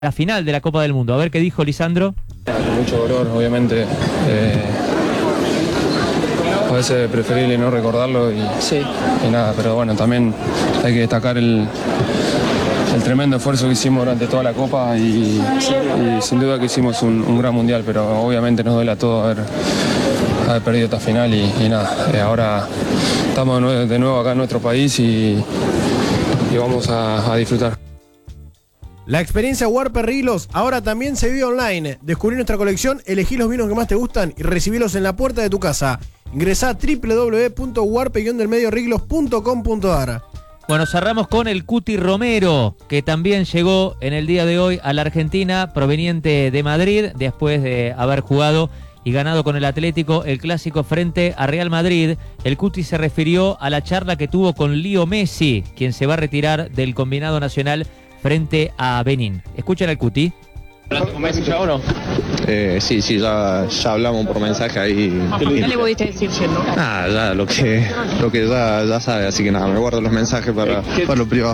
la final de la Copa del Mundo. A ver qué dijo Lisandro. Con mucho dolor, obviamente. A veces es preferible no recordarlo y nada, pero bueno, también hay que destacar el tremendo esfuerzo que hicimos durante toda la Copa y sin duda que hicimos un gran mundial, pero obviamente nos duele a todos haber perdido esta final y nada, ahora estamos de nuevo acá en nuestro país y vamos a disfrutar. La experiencia Warper Rilos ahora también se vive online. Descubrí nuestra colección, elegí los vinos que más te gustan y recibilos en la puerta de tu casa. Ingresá a www.warpe-riglos.com.ar. Bueno, cerramos con el Cuti Romero, que también llegó en el día de hoy a la Argentina, proveniente de Madrid, después de haber jugado y ganado con el Atlético el clásico frente a Real Madrid. El Cuti se refirió a la charla que tuvo con Leo Messi, quien se va a retirar del combinado nacional frente a Benín. Escuchen al Cuti. ¿Hablaste con Messi ya o no? Sí, ya hablamos por mensaje ahí. ¿Qué le pudiste decir yendo? Ya lo que ya sabe, así que nada, me guardo los mensajes para lo privado.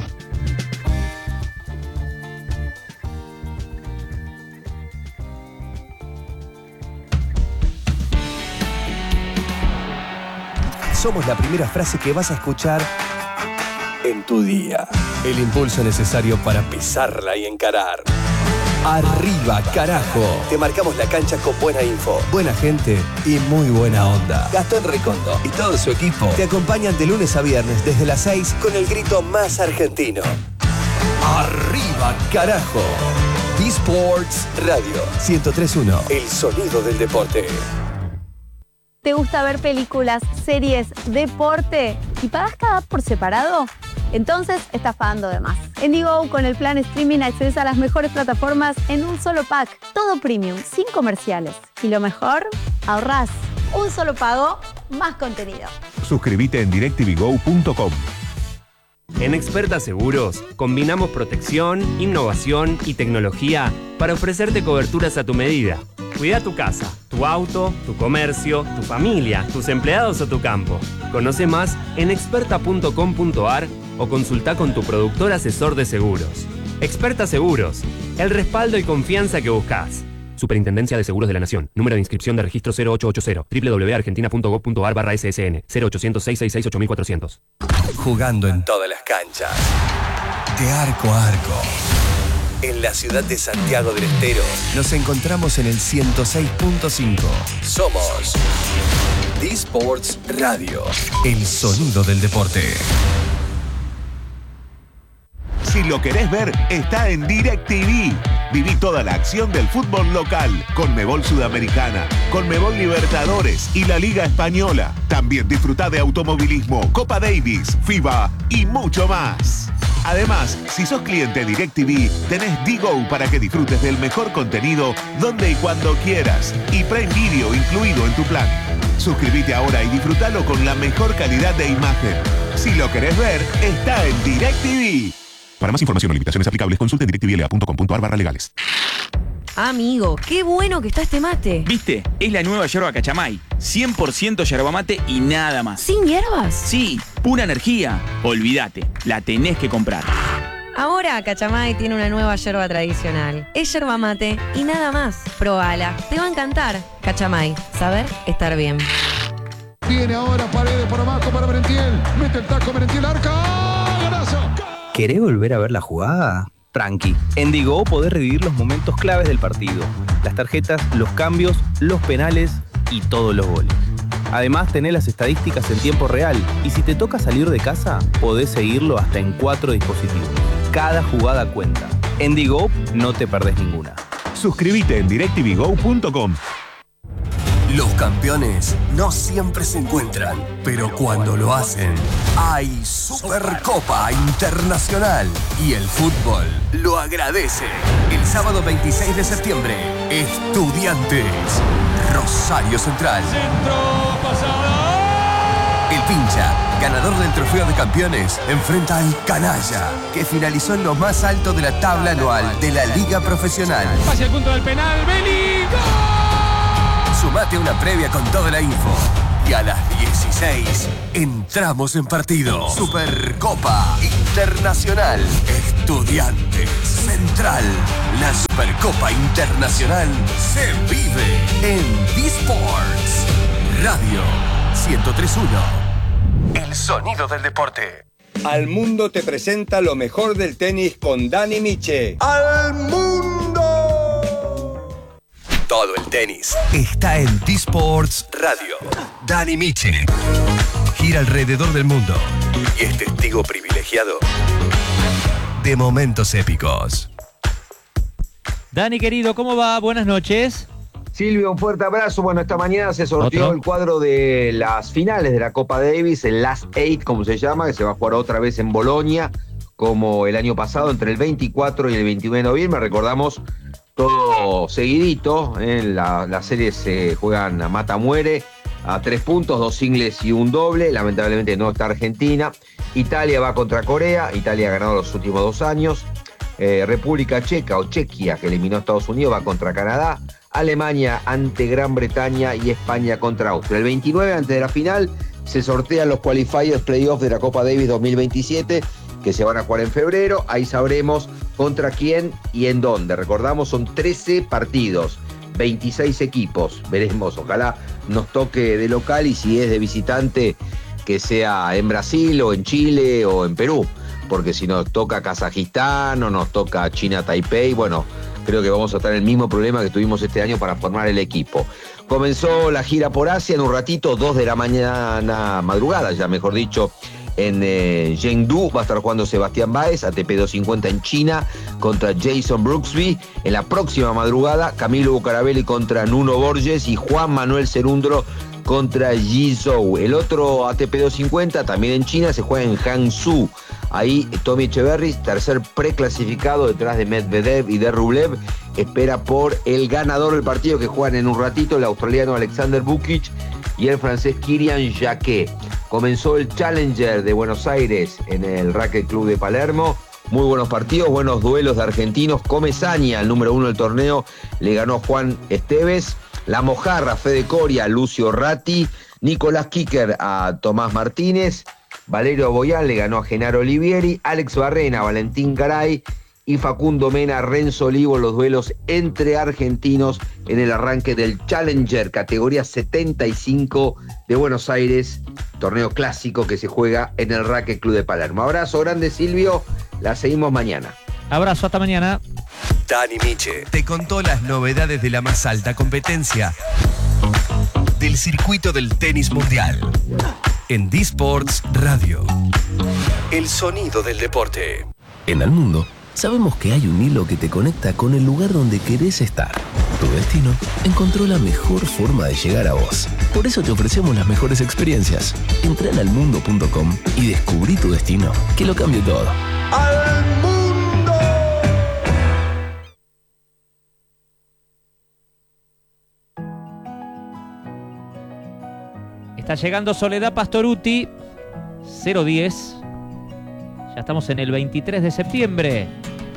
Somos la primera frase que vas a escuchar en tu día. El impulso necesario para pisarla y encarar. Arriba, carajo. Te marcamos la cancha con buena info, buena gente y muy buena onda. Gastón Recondo y todo su equipo te acompañan de lunes a viernes desde las 6 con el grito más argentino. Arriba, carajo. D-Sports Radio 103.1. El sonido del deporte. ¿Te gusta ver películas, series, deporte y pagas cada por separado? Entonces estás pagando de más. En Digo, con el plan streaming accedes a las mejores plataformas en un solo pack. Todo premium, sin comerciales. Y lo mejor, ahorrás. Un solo pago, más contenido. Suscríbete en directvgo.com. En Experta Seguros, combinamos protección, innovación y tecnología para ofrecerte coberturas a tu medida. Cuida tu casa, tu auto, tu comercio, tu familia, tus empleados o tu campo. Conoce más en experta.com.ar o consulta con tu productor asesor de seguros. Experta Seguros, el respaldo y confianza que buscas. Superintendencia de Seguros de la Nación. Número de inscripción de registro 0880. www.argentina.gov.ar/SSN. 0800-666-8400. Jugando en todas las canchas. De arco a arco. En la ciudad de Santiago del Estero nos encontramos en el 106.5. Somos D-Sports Radio, el sonido del deporte. Si lo querés ver, está en DirecTV. Viví toda la acción del fútbol local, Conmebol Sudamericana, Conmebol Libertadores y la Liga Española. También disfrutá de automovilismo, Copa Davis, FIBA y mucho más. Además, si sos cliente DirecTV, tenés Digo para que disfrutes del mejor contenido donde y cuando quieras. Y Prime Video incluido en tu plan. Suscríbete ahora y disfrutalo con la mejor calidad de imagen. Si lo querés ver, está en DirecTV. Para más información o limitaciones aplicables, consulte en directvla.com.ar/legales. Amigo, qué bueno que está este mate. ¿Viste? Es la nueva yerba Cachamay. 100% yerba mate y nada más. ¿Sin hierbas? Sí, pura energía. Olvídate, la tenés que comprar. Ahora Cachamay tiene una nueva yerba tradicional. Es yerba mate y nada más. Probala, te va a encantar. Cachamay, saber estar bien. Viene ahora Paredes por abajo para Merentiel. Mete el taco Merentiel, arca. ¡Golazo! ¿Querés volver a ver la jugada? Tranqui. En Digo podés revivir los momentos claves del partido. Las tarjetas, los cambios, los penales y todos los goles. Además tenés las estadísticas en tiempo real y si te toca salir de casa, podés seguirlo hasta en 4 dispositivos. Cada jugada cuenta. En Digo no te perdés ninguna. Suscríbete en directvgo.com. Los campeones no siempre se encuentran, pero cuando lo hacen, hay Supercopa Internacional y el fútbol lo agradece. El sábado 26 de septiembre, Estudiantes, Rosario Central. Centro, pasada. El Pincha, ganador del Trofeo de Campeones, enfrenta al Canalla, que finalizó en lo más alto de la tabla anual de la Liga Profesional. Hacia el punto del penal, Beli. ¡Gol! Sumate a una previa con toda la info. Y a las 16 entramos en partido. Supercopa Internacional. Estudiantes, Central, la Supercopa Internacional se vive en D-Sports Radio 103.1. El sonido del deporte. Al Mundo te presenta lo mejor del tenis con Dani Miche. ¡Al mundo! Todo el tenis está en D-Sports Radio. Dani Miche gira alrededor del mundo y es testigo privilegiado de momentos épicos. Dani, querido, ¿cómo va? Buenas noches. Silvio, un fuerte abrazo. Bueno, esta mañana se sorteó el cuadro de las finales de la Copa Davis, el Last Eight, como se llama, que se va a jugar otra vez en Bolonia, como el año pasado, entre el 24 y el 21 de noviembre. Recordamos todo seguidito, las series se juegan a mata-muere, a 3 puntos, 2 singles y un doble. Lamentablemente no está Argentina. Italia va contra Corea. Italia ha ganado los últimos 2 años. República Checa o Chequia, que eliminó a Estados Unidos, va contra Canadá. Alemania ante Gran Bretaña y España contra Austria. El 29, antes de la final, se sortean los qualifiers playoffs de la Copa Davis 2027, que se van a jugar en febrero. Ahí sabremos contra quién y en dónde. Recordamos, son 13 partidos, 26 equipos. Veremos, ojalá nos toque de local y si es de visitante, que sea en Brasil o en Chile o en Perú. Porque si nos toca Kazajistán o nos toca China Taipei, bueno, creo que vamos a estar en el mismo problema que tuvimos este año para formar el equipo. Comenzó la gira por Asia en un ratito, 2 de la mañana, madrugada ya mejor dicho, en Chengdu va a estar jugando Sebastián Báez, ATP 250 en China, contra Jason Brooksby. En la próxima madrugada, Camilo Bucarabelli contra Nuno Borges y Juan Manuel Cerúndolo contra Yi Zhou. El otro ATP 250, también en China, se juega en Hangzhou. Ahí Tommy Echeverry, tercer preclasificado detrás de Medvedev y de Rublev, espera por el ganador del partido que juegan en un ratito, el australiano Alexander Vukic y el francés Kirian Jacquet. Comenzó el Challenger de Buenos Aires en el Racket Club de Palermo. Muy buenos partidos, buenos duelos de argentinos. Comesaña, el número 1 del torneo, le ganó a Juan Esteves. La Mojarra, Fede Coria, Lucio Ratti. Nicolás Kicker a Tomás Martínez. Valerio Boyán le ganó a Genaro Olivieri. Alex Barrena, Valentín Garay. Y Facundo Mena, Renzo Olivo, los duelos entre argentinos en el arranque del Challenger, categoría 75 de Buenos Aires, torneo clásico que se juega en el Racket Club de Palermo. Abrazo grande, Silvio, la seguimos mañana. Abrazo, hasta mañana. Dani Miche te contó las novedades de la más alta competencia del circuito del tenis mundial en D-Sports Radio. El sonido del deporte. En el mundo sabemos que hay un hilo que te conecta con el lugar donde querés estar. Tu destino encontró la mejor forma de llegar a vos. Por eso te ofrecemos las mejores experiencias. Entra en almundo.com y descubrí tu destino, que lo cambie todo. ¡Al mundo! Está llegando Soledad Pastoruti, 010. Ya estamos en el 23 de septiembre.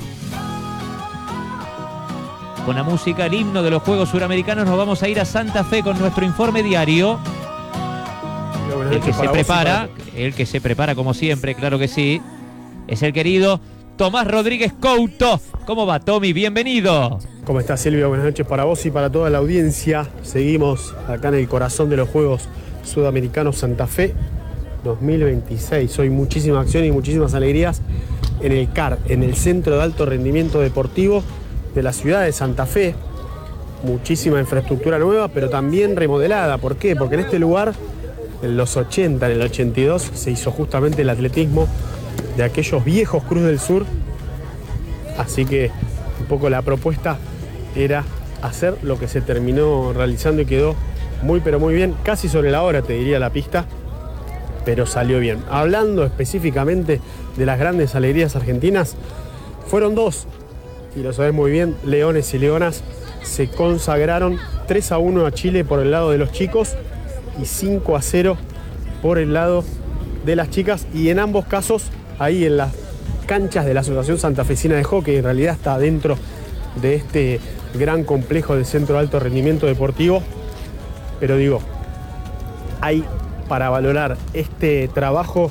Con la música, el himno de los Juegos Suramericanos, nos vamos a ir a Santa Fe con nuestro informe diario. El que se prepara como siempre, claro que sí, es el querido Tomás Rodríguez Couto. ¿Cómo va, Tommy? Bienvenido. ¿Cómo estás, Silvio? Buenas noches para vos y para toda la audiencia. Seguimos acá en el corazón de los Juegos Sudamericanos Santa Fe 2026. Hoy muchísima acción y muchísimas alegrías en el CAR, en el Centro de Alto Rendimiento Deportivo de la ciudad de Santa Fe. Muchísima infraestructura nueva, pero también remodelada. ¿Por qué? Porque en este lugar, en los 80, en el 82, se hizo justamente el atletismo de aquellos viejos Cruz del Sur. Así que un poco la propuesta era hacer lo que se terminó realizando y quedó muy pero muy bien, casi sobre la hora te diría la pista, pero salió bien. Hablando específicamente de las grandes alegrías argentinas, fueron 2, y lo sabés muy bien, Leones y Leonas se consagraron 3-1 a Chile por el lado de los chicos y 5-0 por el lado de las chicas, y en ambos casos ahí en las canchas de la Asociación Santafesina de Hockey, en realidad está dentro de este gran complejo del Centro de Alto Rendimiento Deportivo. Pero digo, hay para valorar este trabajo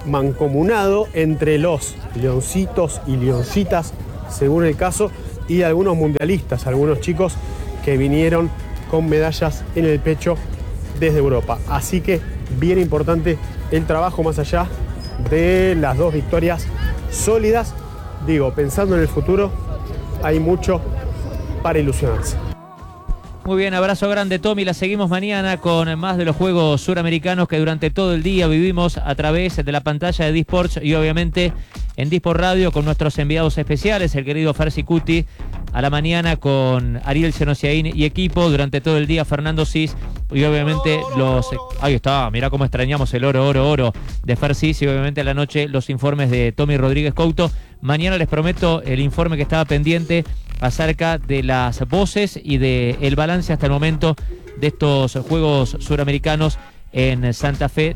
mancomunado entre los leoncitos y leoncitas, según el caso, y algunos mundialistas, algunos chicos que vinieron con medallas en el pecho desde Europa. Así que bien importante el trabajo más allá de las 2 victorias sólidas. Digo, pensando en el futuro, hay mucho para ilusionarse. Muy bien, abrazo grande, Tommy. La seguimos mañana con más de los Juegos Suramericanos que durante todo el día vivimos a través de la pantalla de Disports y obviamente en Disport Radio con nuestros enviados especiales, el querido Farsi Cuti, a la mañana con Ariel Senosiaín y equipo, durante todo el día Fernando Cis y obviamente los... Ahí está, mirá cómo extrañamos el oro de Farsi y obviamente a la noche los informes de Tommy Rodríguez Couto. Mañana les prometo el informe que estaba pendiente acerca de las voces y del balance hasta el momento de estos Juegos Suramericanos en Santa Fe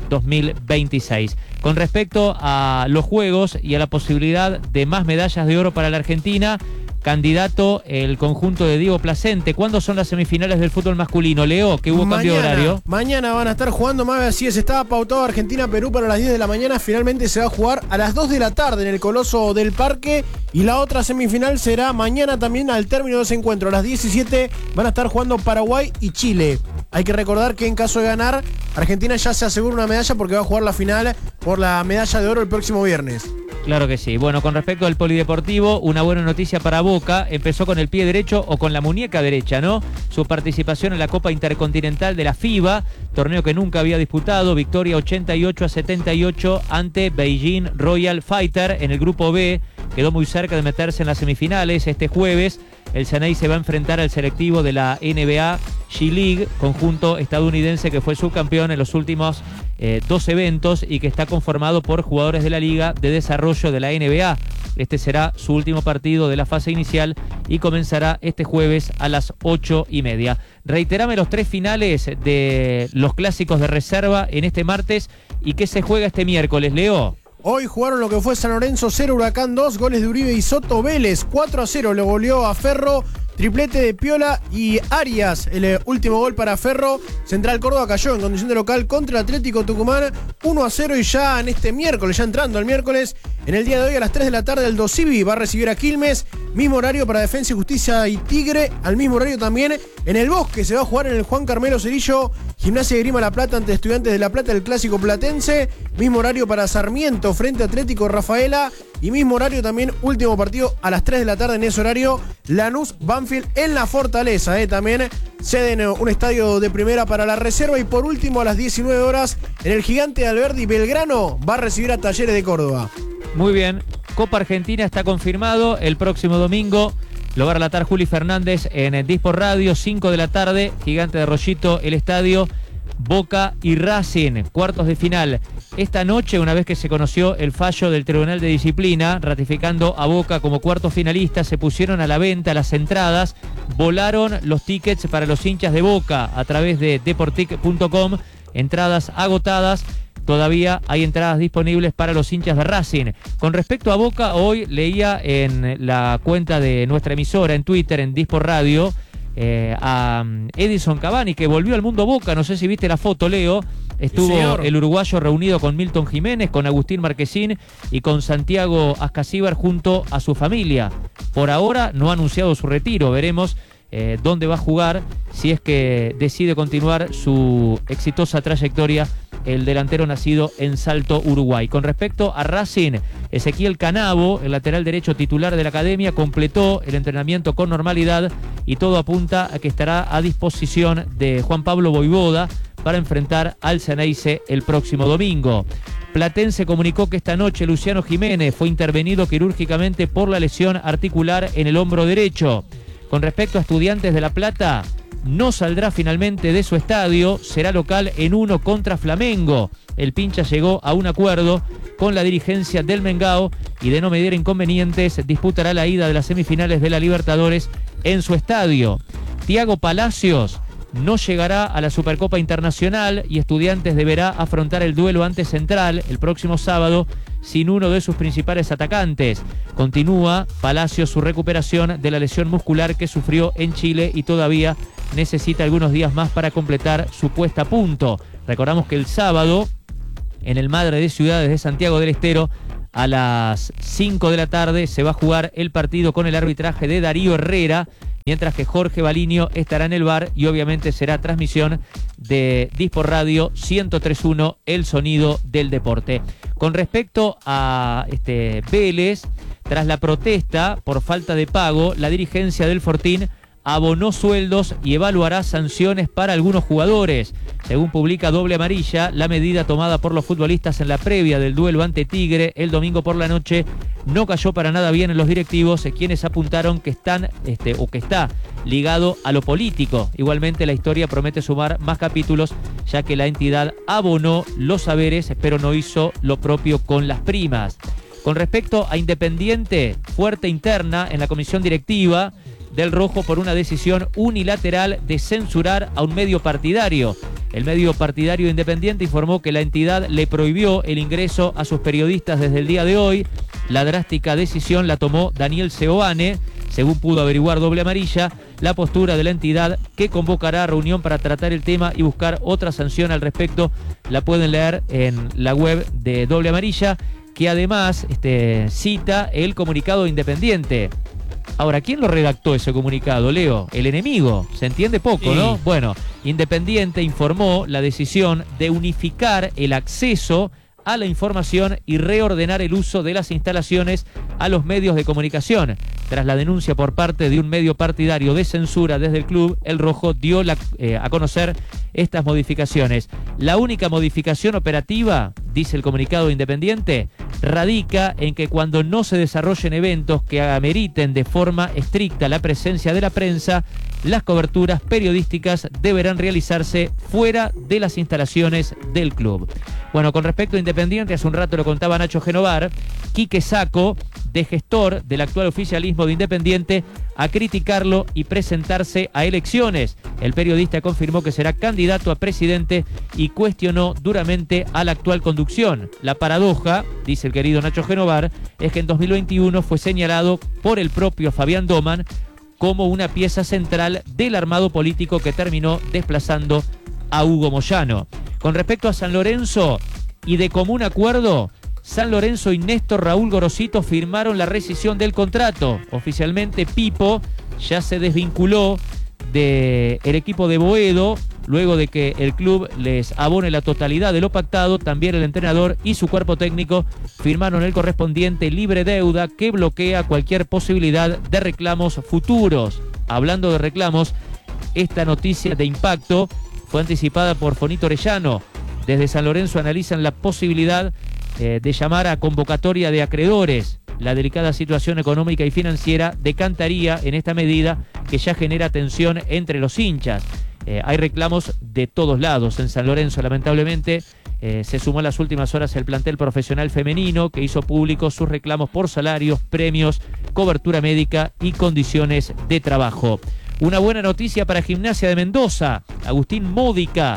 2026. Con respecto a los Juegos y a la posibilidad de más medallas de oro para la Argentina, candidato el conjunto de Diego Placente. ¿Cuándo son las semifinales del fútbol masculino? Leo, que hubo cambio de horario. Mañana van a estar jugando, más así es, estaba pautado Argentina-Perú para las 10 de la mañana, finalmente se va a jugar a las 2 de la tarde en el Coloso del Parque, y la otra semifinal será mañana también al término de ese encuentro. A las 17 van a estar jugando Paraguay y Chile. Hay que recordar que en caso de ganar, Argentina ya se asegura una medalla porque va a jugar la final por la medalla de oro el próximo viernes. Claro que sí. Bueno, con respecto al polideportivo, una buena noticia para Boca. Empezó con el pie derecho o con la muñeca derecha, ¿no? Su participación en la Copa Intercontinental de la FIBA, torneo que nunca había disputado. Victoria 88-78 ante Beijing Royal Fighter en el grupo B. Quedó muy cerca de meterse en las semifinales. Este jueves el Ceney se va a enfrentar al selectivo de la NBA G-League, conjunto estadounidense que fue subcampeón en los últimos 2 eventos y que está conformado por jugadores de la Liga de Desarrollo de la NBA. Este será su último partido de la fase inicial y comenzará este jueves a las 8:30. Reiterame los 3 finales de los clásicos de reserva en este martes y qué se juega este miércoles, Leo. Hoy jugaron lo que fue San Lorenzo 0, Huracán 2, goles de Uribe y Soto. Vélez 4-0 le goleó a Ferro, triplete de Piola y Arias, el último gol para Ferro. Central Córdoba cayó en condición de local contra el Atlético Tucumán 1-0 y ya en este miércoles, ya entrando al miércoles, en el día de hoy a las 3 de la tarde el Dosivi va a recibir a Quilmes, mismo horario para Defensa y Justicia y Tigre, al mismo horario también en el Bosque se va a jugar en el Juan Carmelo Cerillo, Gimnasia de Grima La Plata ante Estudiantes de La Plata, el clásico platense, mismo horario para Sarmiento frente a Atlético Rafaela y mismo horario también, último partido a las 3 de la tarde en ese horario, Lanús Banfield en la Fortaleza, también ceden un estadio de primera para la reserva y por último a las 19 horas en el Gigante de Alberdi Belgrano va a recibir a Talleres de Córdoba. Muy bien, Copa Argentina está confirmado el próximo domingo. Lo va a relatar Juli Fernández en Disport Radio, 5 de la tarde, Gigante de Rollito, el estadio, Boca y Racing, cuartos de final. Esta noche, una vez que se conoció el fallo del Tribunal de Disciplina, ratificando a Boca como cuarto finalista, se pusieron a la venta las entradas, volaron los tickets para los hinchas de Boca a través de deportic.com, entradas agotadas. Todavía hay entradas disponibles para los hinchas de Racing. Con respecto a Boca, hoy leía en la cuenta de nuestra emisora, en Twitter, en Disport Radio, a Edison Cavani, que volvió al mundo Boca. No sé si viste la foto, Leo. Estuvo el uruguayo reunido con Milton Jiménez, con Agustín Marquesín y con Santiago Ascasíbar junto a su familia. Por ahora no ha anunciado su retiro. Veremos dónde va a jugar, si es que decide continuar su exitosa trayectoria el delantero nacido en Salto, Uruguay. Con respecto a Racing, Ezequiel Canavo, el lateral derecho titular de la academia, completó el entrenamiento con normalidad y todo apunta a que estará a disposición de Juan Pablo Voivoda para enfrentar al Ceneice el próximo domingo. Platense comunicó que esta noche Luciano Jiménez fue intervenido quirúrgicamente por la lesión articular en el hombro derecho. Con respecto a Estudiantes de La Plata, no saldrá finalmente de su estadio, será local en 1 contra Flamengo. El Pincha llegó a un acuerdo con la dirigencia del Mengao y de no medir inconvenientes disputará la ida de las semifinales de la Libertadores en su estadio. Thiago Palacios no llegará a la Supercopa Internacional y Estudiantes deberá afrontar el duelo ante Central el próximo sábado sin uno de sus principales atacantes. Continúa Palacios su recuperación de la lesión muscular que sufrió en Chile y todavía necesita algunos días más para completar su puesta a punto. Recordamos que el sábado en el Madre de Ciudades de Santiago del Estero. A las 5 de la tarde se va a jugar el partido con el arbitraje de Darío Herrera, mientras que Jorge Baliño estará en el VAR y obviamente será transmisión de Dispor Radio 103.1, el sonido del deporte. Con respecto a Vélez, tras la protesta por falta de pago, la dirigencia del Fortín abonó sueldos y evaluará sanciones para algunos jugadores. Según publica Doble Amarilla, la medida tomada por los futbolistas en la previa del duelo ante Tigre el domingo por la noche no cayó para nada bien en los directivos, quienes apuntaron que está ligado a lo político. Igualmente, la historia promete sumar más capítulos, ya que la entidad abonó los saberes, pero no hizo lo propio con las primas. Con respecto a Independiente, fuerte interna en la comisión directiva del Rojo por una decisión unilateral de censurar a un medio partidario. El medio partidario Independiente informó que la entidad le prohibió el ingreso a sus periodistas desde el día de hoy. La drástica decisión la tomó Daniel Seoane, según pudo averiguar Doble Amarilla. La postura de la entidad, que convocará reunión para tratar el tema y buscar otra sanción al respecto, la pueden leer en la web de Doble Amarilla, que además cita el comunicado Independiente. Ahora, ¿quién lo redactó ese comunicado, Leo? El enemigo. Se entiende poco, sí, ¿no? Bueno, Independiente informó la decisión de unificar el acceso a la información y reordenar el uso de las instalaciones a los medios de comunicación. Tras la denuncia por parte de un medio partidario de censura desde el club, el Rojo dio a conocer estas modificaciones. La única modificación operativa, dice el comunicado Independiente, radica en que cuando no se desarrollen eventos que ameriten de forma estricta la presencia de la prensa, las coberturas periodísticas deberán realizarse fuera de las instalaciones del club. Bueno, con respecto a Independiente, hace un rato lo contaba Nacho Genovar, Quique Sacco, de gestor del actual oficialismo de Independiente, a criticarlo y presentarse a elecciones. El periodista confirmó que será candidato a presidente y cuestionó duramente a la actual conducción. La paradoja, dice el querido Nacho Genovar, es que en 2021 fue señalado por el propio Fabián Doman como una pieza central del armado político que terminó desplazando a Hugo Moyano. Con respecto a San Lorenzo, y de común acuerdo, San Lorenzo y Néstor Raúl Gorosito firmaron la rescisión del contrato. Oficialmente, Pipo ya se desvinculó del equipo de Boedo, luego de que el club les abone la totalidad de lo pactado. También el entrenador y su cuerpo técnico firmaron el correspondiente libre deuda que bloquea cualquier posibilidad de reclamos futuros. Hablando de reclamos, esta noticia de impacto fue anticipada por Fonito Orellano. Desde San Lorenzo analizan la posibilidad de llamar a convocatoria de acreedores. La delicada situación económica y financiera decantaría en esta medida, que ya genera tensión entre los hinchas. Hay reclamos de todos lados en San Lorenzo, lamentablemente. Se sumó en las últimas horas el plantel profesional femenino, que hizo público sus reclamos por salarios, premios, cobertura médica y condiciones de trabajo. Una buena noticia para Gimnasia de Mendoza. Agustín Módica,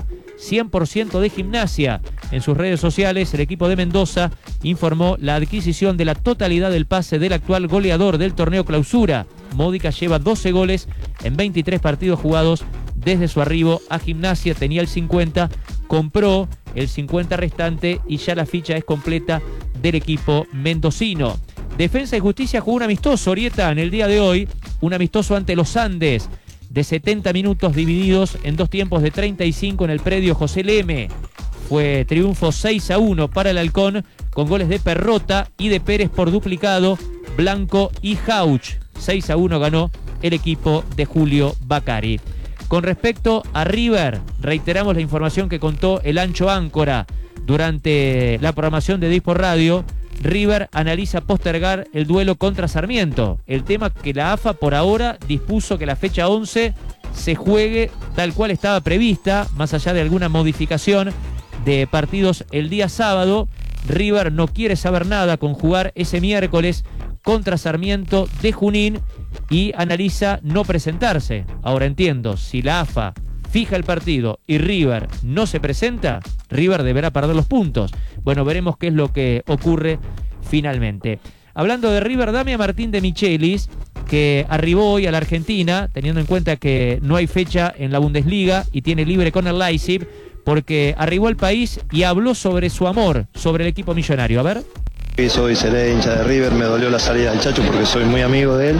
100% de Gimnasia. En sus redes sociales, el equipo de Mendoza informó la adquisición de la totalidad del pase del actual goleador del torneo Clausura. Módica lleva 12 goles en 23 partidos jugados desde su arribo a Gimnasia. Tenía el 50, compró el 50 restante y ya la ficha es completa del equipo mendocino. Defensa y Justicia jugó un amistoso, Orieta, en el día de hoy. Un amistoso ante los Andes, de 70 minutos divididos en dos tiempos de 35 en el predio José Leme. Fue triunfo 6-1 para el Halcón, con goles de Perrota y de Pérez por duplicado, Blanco y Jauch. 6-1 ganó el equipo de Julio Bacari. Con respecto a River, reiteramos la información que contó el Ancho Áncora durante la programación de Dispor Radio. River analiza postergar el duelo contra Sarmiento. El tema que la AFA por ahora dispuso que la fecha 11 se juegue tal cual estaba prevista, más allá de alguna modificación de partidos el día sábado. River no quiere saber nada con jugar ese miércoles contra Sarmiento de Junín y analiza no presentarse. Ahora entiendo, si la AFA fija el partido y River no se presenta, River deberá perder los puntos. Bueno, veremos qué es lo que ocurre finalmente. Hablando de River, dame a Martín de Michelis, que arribó hoy a la Argentina, teniendo en cuenta que no hay fecha en la Bundesliga y tiene libre con el Leipzig, porque arribó al país y habló sobre su amor, sobre el equipo millonario. A ver. Soy seré hincha de River, me dolió la salida del Chacho porque soy muy amigo de él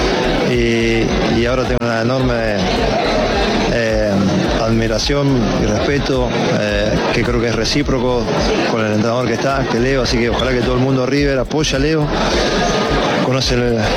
y ahora tengo una enorme admiración y respeto que creo que es recíproco con el entrenador que está, que Leo, así que ojalá que todo el mundo de River apoye a Leo, conoce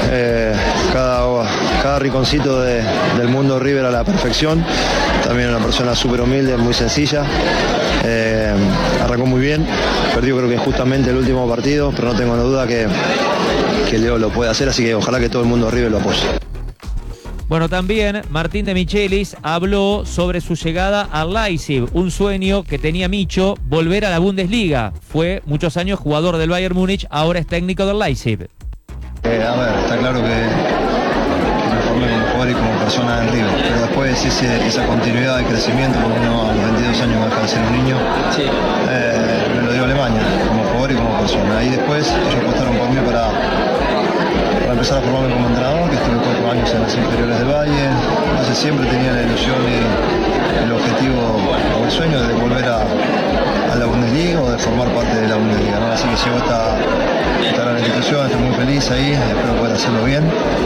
cada rinconcito del mundo de River a la perfección, también una persona súper humilde, muy sencilla. Arrancó muy bien, perdió creo que justamente el último partido, pero no tengo duda que Leo lo puede hacer, así que ojalá que todo el mundo de River lo apoye. Bueno, también Martín de Michelis habló sobre su llegada al Leipzig, un sueño que tenía Micho, volver a la Bundesliga. Fue muchos años jugador del Bayern Múnich, ahora es técnico del Leipzig. A ver, está claro que me formé como jugador y como persona en River, pero después esa continuidad de crecimiento, porque uno a los 22 años deja de ser un niño, me lo dio Alemania, como jugador y como persona. Ahí después ellos apostaron por mí para empezar a formarme como entrenador, que estuve 4 años en las inferiores del Bayern, entonces siempre tenía la ilusión y el objetivo o el sueño de volver a la Bundesliga o de formar parte de la Bundesliga, ¿no? Así que llego esta gran institución, estoy muy feliz ahí, espero poder hacerlo bien.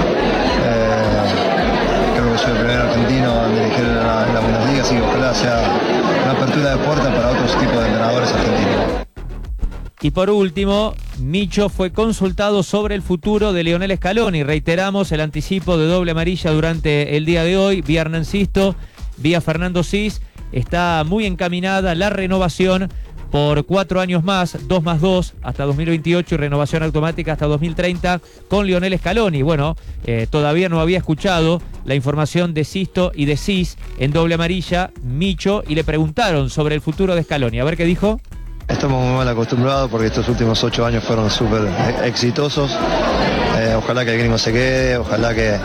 Creo que soy el primer argentino en dirigir la Bundesliga, así que ojalá sea una apertura de puertas para otros tipos de entrenadores argentinos. Y por último, Micho fue consultado sobre el futuro de Lionel Scaloni. Reiteramos el anticipo de doble amarilla durante el día de hoy, vía Hernán Sisto, vía Fernando Sis. Está muy encaminada la renovación por 4 años más, 2 más 2 hasta 2028 y renovación automática hasta 2030 con Lionel Scaloni. Bueno, todavía no había escuchado la información de Sisto y de Sis en doble amarilla, Micho, y le preguntaron sobre el futuro de Scaloni. A ver qué dijo. Estamos muy mal acostumbrados porque estos últimos 8 años fueron súper exitosos. Ojalá que el gringo se quede, ojalá que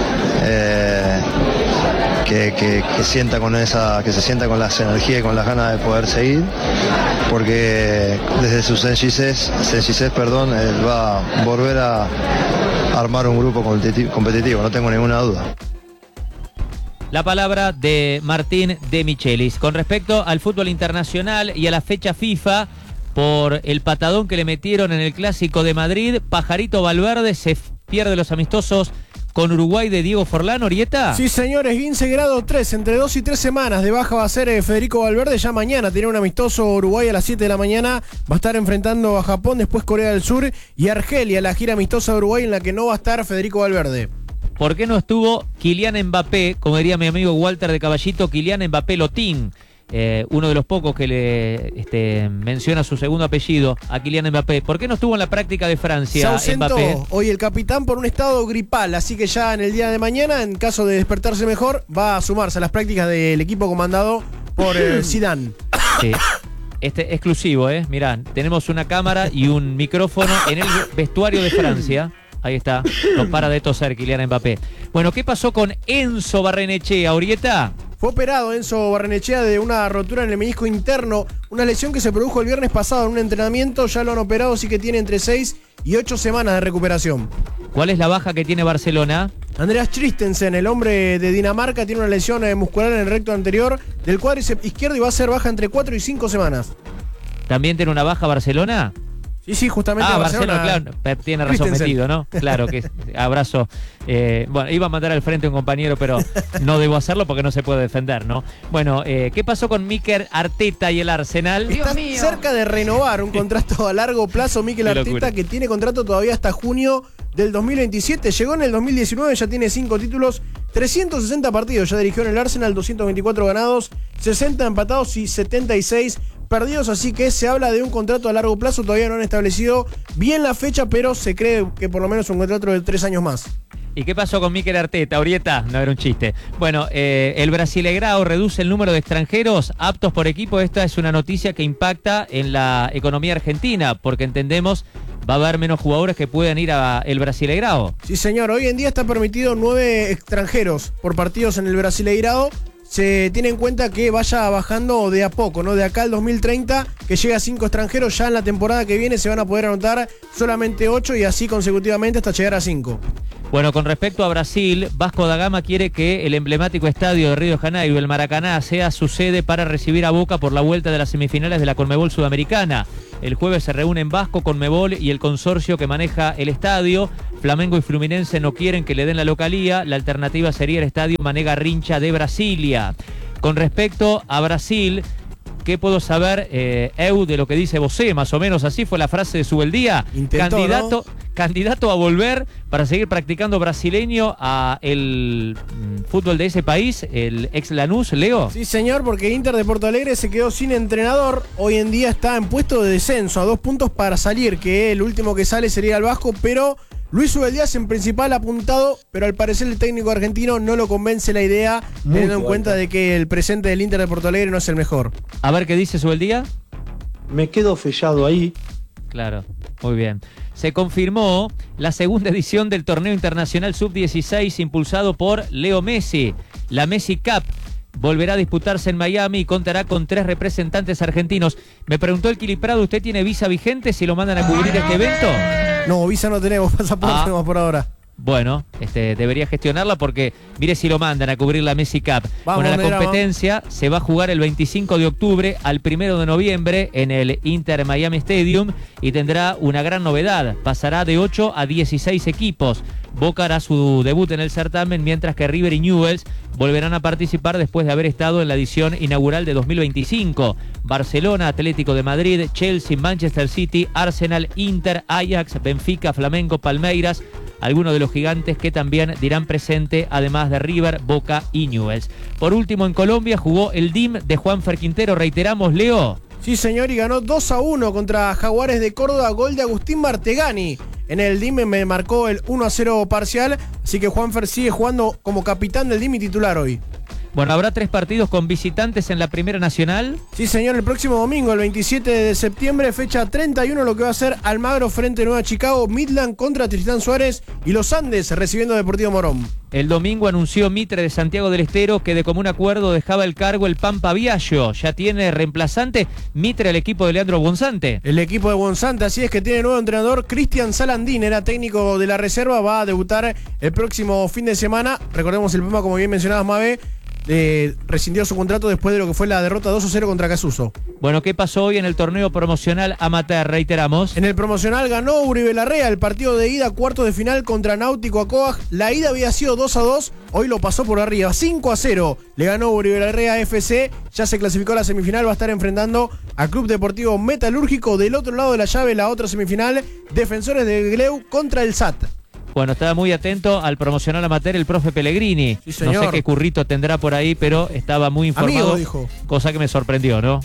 sienta con que se sienta con las energías y con las ganas de poder seguir, porque desde su sencillez, él va a volver a armar un grupo competitivo, no tengo ninguna duda. La palabra de Martín de Michelis. Con respecto al fútbol internacional y a la fecha FIFA, por el patadón que le metieron en el Clásico de Madrid, Pajarito Valverde se pierde los amistosos con Uruguay de Diego Forlán. ¿Orieta? Sí, señores, 15 grado 3, entre 2 y 3 semanas de baja va a ser Federico Valverde. Ya mañana tiene un amistoso Uruguay a las 7 de la mañana. Va a estar enfrentando a Japón, después Corea del Sur y Argelia, la gira amistosa de Uruguay en la que no va a estar Federico Valverde. ¿Por qué no estuvo Kylian Mbappé? Como diría mi amigo Walter de Caballito, Kylian Mbappé Lotín. Uno de los pocos que le menciona su segundo apellido a Kylian Mbappé. ¿Por qué no estuvo en la práctica de Francia? Se ausentó Mbappé hoy el capitán por un estado gripal, así que ya en el día de mañana, en caso de despertarse mejor, va a sumarse a las prácticas del equipo comandado por Zidane. Sí. Exclusivo, mirá, tenemos una cámara y un micrófono en el vestuario de Francia. Ahí está, no para de toser Kylian Mbappé. Bueno, ¿qué pasó con Enzo Barrenechea, Orieta? Fue operado Enzo Barrenechea de una rotura en el menisco interno, una lesión que se produjo el viernes pasado en un entrenamiento. Ya lo han operado, así que tiene entre 6 y 8 semanas de recuperación. ¿Cuál es la baja que tiene Barcelona? Andreas Christensen, el hombre de Dinamarca, tiene una lesión muscular en el recto anterior del cuádriceps izquierdo y va a ser baja entre 4 y 5 semanas. ¿También tiene una baja Barcelona? Sí, justamente Barcelona, claro, tiene razón metido, ¿no? Claro, que abrazo. Bueno, iba a mandar al frente a un compañero, pero no debo hacerlo porque no se puede defender, ¿no? Bueno, ¿qué pasó con Mikel Arteta y el Arsenal? Está cerca de renovar un contrato a largo plazo Mikel Arteta, que tiene contrato todavía hasta junio del 2027. Llegó en el 2019, ya tiene 5 títulos, 360 partidos, ya dirigió en el Arsenal, 224 ganados, 60 empatados y 76 perdidos, así que se habla de un contrato a largo plazo. Todavía no han establecido bien la fecha, pero se cree que por lo menos un contrato de 3 años más. ¿Y qué pasó con Mikel Arteta, Orieta? No era un chiste. Bueno, el Brasileirao reduce el número de extranjeros aptos por equipo. Esta es una noticia que impacta en la economía argentina, porque entendemos va a haber menos jugadores que puedan ir al Brasileirao. Sí, señor. Hoy en día está permitido 9 extranjeros por partidos en el Brasileirao. Se tiene en cuenta que vaya bajando de a poco, ¿no? De acá al 2030, que llega a 5 extranjeros, ya en la temporada que viene se van a poder anotar solamente 8 y así consecutivamente hasta llegar a 5. Bueno, con respecto a Brasil, Vasco da Gama quiere que el emblemático estadio de Río de Janeiro, el Maracaná, sea su sede para recibir a Boca por la vuelta de las semifinales de la Conmebol Sudamericana. El jueves se reúnen Vasco, Conmebol y el consorcio que maneja el estadio. Flamengo y Fluminense no quieren que le den la localía. La alternativa sería el estadio Mané Garrincha de Brasilia. Con respecto a Brasil, ¿qué puedo saber, de lo que dice Bosé? Más o menos así fue la frase de Subeldía. Candidato a volver para seguir practicando brasileño a el fútbol de ese país, el ex Lanús, Leo. Sí, señor, porque Inter de Porto Alegre se quedó sin entrenador. Hoy en día está en puesto de descenso, a 2 puntos para salir, que el último que sale sería el Vasco, pero Luis Subeldía es en principal apuntado, pero al parecer el técnico argentino no lo convence la idea, teniendo en cuenta de que el presente del Inter de Porto Alegre no es el mejor. A ver qué dice Subeldía. Me quedo fechado ahí. Claro, muy bien. Se confirmó la segunda edición del torneo internacional sub-16 impulsado por Leo Messi. La Messi Cup volverá a disputarse en Miami y contará con 3 representantes argentinos. Me preguntó el Kili Prado, ¿usted tiene visa vigente si lo mandan a cubrir este evento? No, visa no tenemos, pasaporte tenemos por ahora. Bueno, debería gestionarla porque mire si lo mandan a cubrir la Messi Cup. Bueno, la competencia se va a jugar el 25 de octubre al 1 de noviembre en el Inter Miami Stadium y tendrá una gran novedad. Pasará de 8 a 16 equipos. Boca hará su debut en el certamen, mientras que River y Newell's volverán a participar después de haber estado en la edición inaugural de 2025. Barcelona, Atlético de Madrid, Chelsea, Manchester City, Arsenal, Inter, Ajax, Benfica, Flamengo, Palmeiras, algunos de los gigantes que también dirán presente, además de River, Boca y Newell's. Por último, en Colombia jugó el DIM de Juanfer Quintero, reiteramos, Leo. Sí, señor, y ganó 2-1 contra Jaguares de Córdoba, gol de Agustín Martegani. En el DIM me marcó el 1-0 parcial, así que Juanfer sigue jugando como capitán del DIM y titular hoy. Bueno, ¿habrá 3 partidos con visitantes en la Primera Nacional? Sí, señor, el próximo domingo, el 27 de septiembre, fecha 31, lo que va a ser Almagro frente a Nueva Chicago, Midland contra Tristán Suárez y Los Andes recibiendo a Deportivo Morón. El domingo anunció Mitre de Santiago del Estero que de común acuerdo dejaba el cargo el Pampa Biagio. Ya tiene reemplazante Mitre al equipo de Leandro Bonzante. El equipo de Bonzante, así es que tiene nuevo entrenador. Cristian Salandín era técnico de la reserva, va a debutar el próximo fin de semana. Recordemos el Pampa, como bien mencionabas, Mabe, rescindió su contrato después de lo que fue la derrota 2-0 contra Casuso. Bueno, ¿qué pasó hoy en el torneo promocional amateur? Reiteramos. En el promocional ganó Uribe Larrea el partido de ida, cuartos de final contra Náutico Acoag. La ida había sido 2-2, hoy lo pasó por arriba, 5-0. Le ganó Uribe Larrea FC, ya se clasificó a la semifinal, va a estar enfrentando a Club Deportivo Metalúrgico. Del otro lado de la llave, la otra semifinal, Defensores de Gleu contra el SAT. Bueno, estaba muy atento al promocional amateur el profe Pellegrini. Sí, señor. No sé qué currito tendrá por ahí, pero estaba muy informado. Amigo, dijo. Cosa que me sorprendió, ¿no?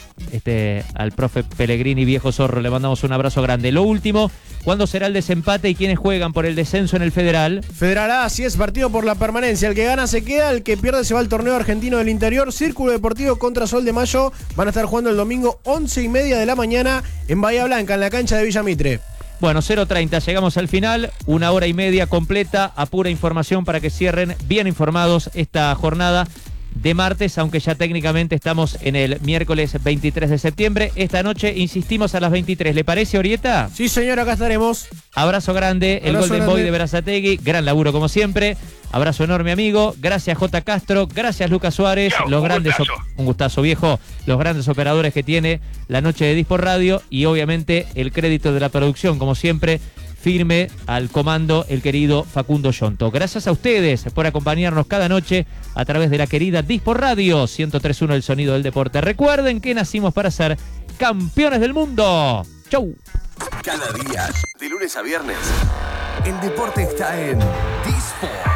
Al profe Pellegrini, viejo zorro, le mandamos un abrazo grande. Lo último, ¿cuándo será el desempate y quiénes juegan por el descenso en el Federal? Federal A, así es, partido por la permanencia. El que gana se queda, el que pierde se va al torneo argentino del interior. Círculo Deportivo contra Sol de Mayo. Van a estar jugando el domingo 11:30 de la mañana en Bahía Blanca, en la cancha de Villa Mitre. Bueno, 0:30, llegamos al final, 1 hora y media completa, a pura información para que cierren bien informados esta jornada de martes, aunque ya técnicamente estamos en el miércoles 23 de septiembre. Esta noche insistimos a las 23, ¿le parece, Orieta? Sí, señor, acá estaremos. Abrazo grande, el Golden Boy de Berazategui, gran laburo como siempre. Abrazo enorme, amigo. Gracias, J. Castro. Gracias, Lucas Suárez. Chau, los grandes, un gustazo, viejo. Los grandes operadores que tiene la noche de Dispor Radio. Y obviamente el crédito de la producción, como siempre, firme al comando el querido Facundo Yonto. Gracias a ustedes por acompañarnos cada noche a través de la querida Dispor Radio 103.1, el sonido del deporte. Recuerden que nacimos para ser campeones del mundo. ¡Chau! Cada día, de lunes a viernes, el deporte está en Dispor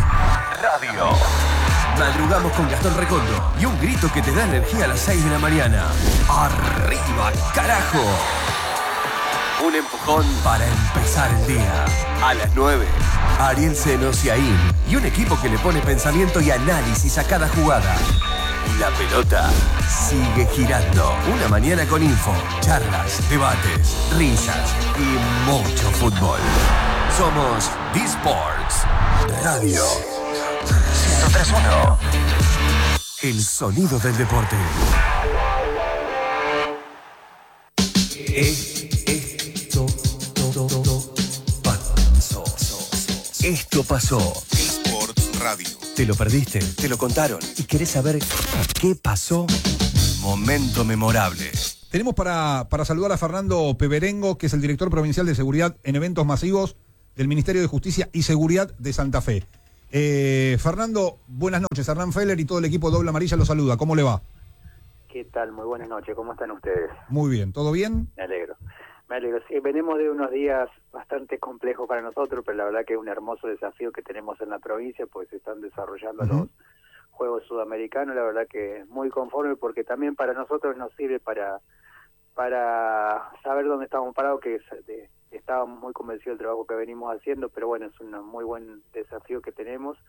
Radio. Madrugamos con Gastón Recondo y un grito que te da energía a las 6 de la mañana. ¡Arriba, carajo! Un empujón para empezar el día. A las 9, Ariel Senos y Aín. Y un equipo que le pone pensamiento y análisis a cada jugada. Y la pelota sigue girando. Una mañana con info, charlas, debates, risas y mucho fútbol. Somos D-Sports Radio 103.1. El sonido del deporte. Esto Esto pasó. Sports Radio. ¿Te lo perdiste? ¿Te lo contaron? ¿Y querés saber qué pasó? Momento memorable. Tenemos para saludar a Fernando Peberengo, que es el director provincial de seguridad en eventos masivos del Ministerio de Justicia y Seguridad de Santa Fe. Fernando, buenas noches. Hernán Feller y todo el equipo Doble Amarilla lo saluda. ¿Cómo le va? ¿Qué tal? Muy buenas noches. ¿Cómo están ustedes? Muy bien. ¿Todo bien? Me alegro. Sí, venimos de unos días bastante complejos para nosotros, pero la verdad que es un hermoso desafío que tenemos en la provincia, pues se están desarrollando los Juegos Sudamericanos. La verdad que muy conforme, porque también para nosotros nos sirve para saber dónde estamos parados, que estábamos muy convencidos del trabajo que venimos haciendo, pero bueno, es un muy buen desafío que tenemos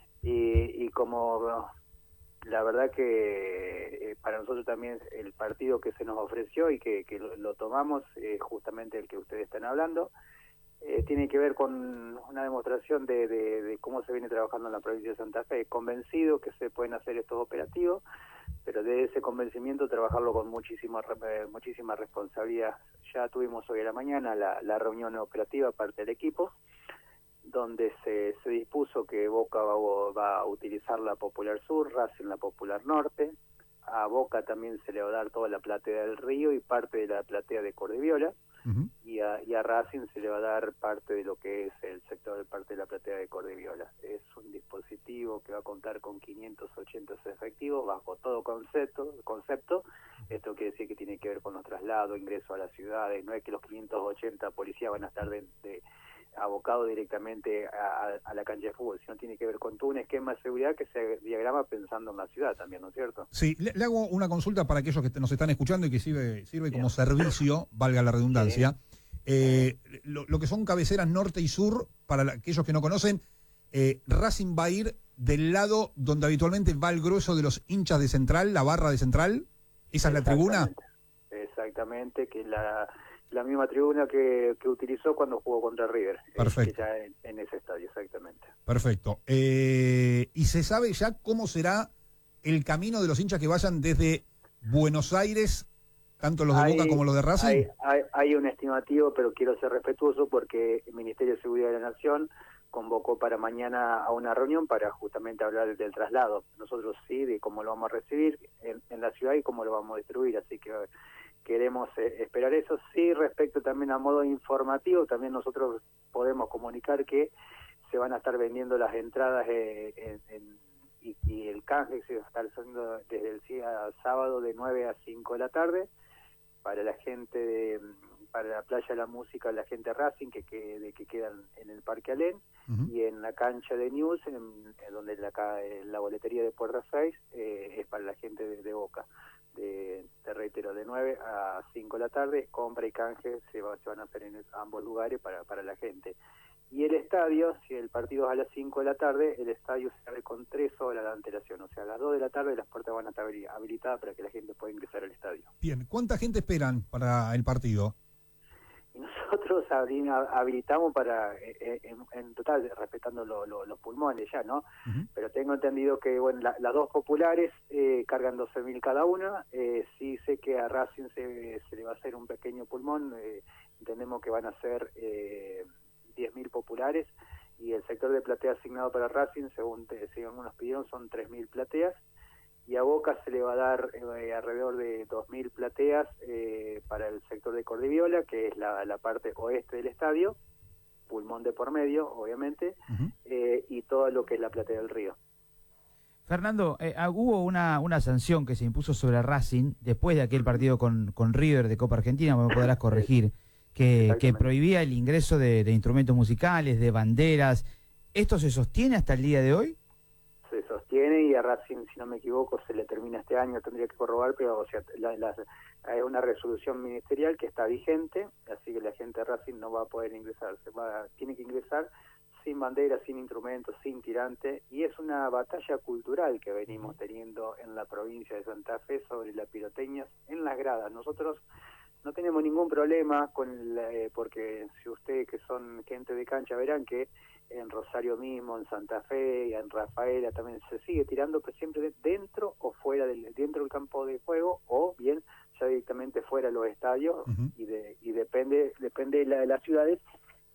y como la verdad que para nosotros también el partido que se nos ofreció y que lo tomamos, justamente el que ustedes están hablando, tiene que ver con una demostración de cómo se viene trabajando en la provincia de Santa Fe. Convencido que se pueden hacer estos operativos, pero de ese convencimiento trabajarlo con muchísima responsabilidad. Ya tuvimos hoy a la mañana la reunión operativa parte del equipo, donde se dispuso que Boca va a utilizar la Popular Sur, Racing la Popular Norte. A Boca también se le va a dar toda la platea del Río y parte de la platea de Cordiviola. Y a Racing se le va a dar parte de lo que es el sector de parte de la platea de Cordiviola. Es un dispositivo que va a contar con 580 efectivos bajo todo concepto. Esto quiere decir que tiene que ver con los traslados, ingreso a las ciudades. No es que los 580 policías van a estar abocados directamente a la cancha de fútbol, sino tiene que ver con todo un esquema de seguridad que se diagrama pensando en la ciudad también, ¿no es cierto? Sí, le hago una consulta para aquellos que nos están escuchando y que sirve como servicio, valga la redundancia. Lo que son cabeceras norte y sur, para aquellos que no conocen, Racing va a ir del lado donde habitualmente va el grueso de los hinchas de Central, la barra de Central. ¿Esa es la tribuna? Exactamente, que la misma tribuna que utilizó cuando jugó contra River. Perfecto. Que ya en ese estadio, exactamente. Perfecto. ¿Y se sabe ya cómo será el camino de los hinchas que vayan desde Buenos Aires, tanto los de Boca como los de Racing? Hay un estimativo, pero quiero ser respetuoso porque el Ministerio de Seguridad de la Nación convocó para mañana a una reunión para justamente hablar del traslado. Nosotros sí, de cómo lo vamos a recibir en la ciudad y cómo lo vamos a distribuir, así que queremos esperar eso. Sí, respecto también a modo informativo, también nosotros podemos comunicar que se van a estar vendiendo las entradas y el canje se va a estar haciendo desde el día sábado de 9 a 5 de la tarde para la gente para la Playa de la Música, la gente Racing que quedan en el Parque Alén y en la cancha de News, donde la boletería de Puerta 6 es para la gente de Boca. Te reitero, de 9 a 5 de la tarde, compra y canje se van a hacer en ambos lugares para la gente. Y el estadio, si el partido es a las 5 de la tarde, el estadio se abre con 3 horas de antelación. O sea, a las 2 de la tarde las puertas van a estar habilitadas para que la gente pueda ingresar al estadio. Bien, ¿cuánta gente esperan para el partido? Y nosotros habilitamos para, en total, respetando los pulmones ya, ¿no? Pero tengo entendido que, bueno, las dos populares cargan 12.000 cada una. Sí sé que a Racing se le va a hacer un pequeño pulmón. Entendemos que van a ser 10.000 populares. Y el sector de platea asignado para Racing, según nos pidieron, son 3.000 plateas. Y a Boca se le va a dar alrededor de 2.000 plateas para el sector de Cordiviola, que es la parte oeste del estadio, pulmón de por medio, obviamente, y todo lo que es la platea del Río. Fernando, hubo una sanción que se impuso sobre Racing después de aquel partido con River de Copa Argentina, me podrás corregir, que prohibía el ingreso de instrumentos musicales, de banderas. ¿Esto se sostiene hasta el día de hoy? Se sostiene y a Racing, si no me equivoco, se le termina este año, tendría que corroborar, pero o sea, hay una resolución ministerial que está vigente, así que la gente de Racing no va a poder ingresar, tiene que ingresar sin bandera, sin instrumentos, sin tirante, y es una batalla cultural que venimos teniendo en la provincia de Santa Fe sobre la pirotecnia en las gradas. Nosotros no tenemos ningún problema porque si ustedes que son gente de cancha verán que en Rosario mismo, en Santa Fe y en Rafaela también se sigue tirando, pero siempre dentro o fuera dentro del campo de juego o bien ya directamente fuera de los estadios y depende de las ciudades